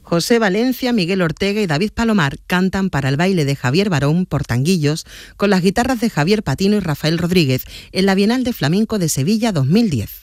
José Valencia, Miguel Ortega y David Palomar cantan para el baile de Javier Barón por Tanguillos con las guitarras de Javier Patino y Rafael Rodríguez en la Bienal de Flamenco de Sevilla 2010.